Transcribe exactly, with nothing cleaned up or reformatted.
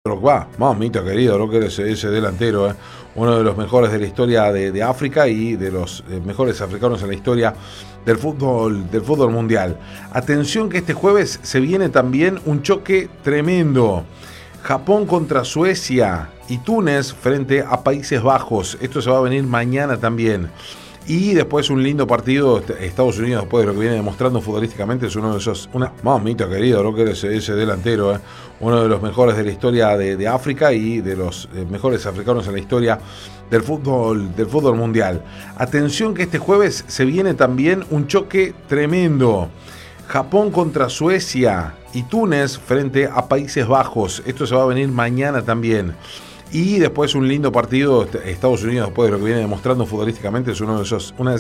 Drogba, mamita querido, lo que eres ese delantero, eh. Uno de los mejores de la historia de, de África y de los eh, mejores africanos en la historia del fútbol, del fútbol mundial. Atención que este jueves se viene también un choque tremendo. Japón contra Suecia y Túnez frente a Países Bajos. Esto se va a venir mañana también. Y después un lindo partido, Estados Unidos, después de lo que viene demostrando futbolísticamente, es uno de esos, una mamita querido, lo que eres ese delantero, eh. Uno de los mejores de la historia de, de África y de los eh, mejores africanos en la historia del fútbol, del fútbol mundial. Atención que este jueves se viene también un choque tremendo. Japón contra Suecia y Túnez frente a Países Bajos. Esto se va a venir mañana también. Y después un lindo partido, Estados Unidos, después de lo que viene demostrando futbolísticamente, es uno de esos, una de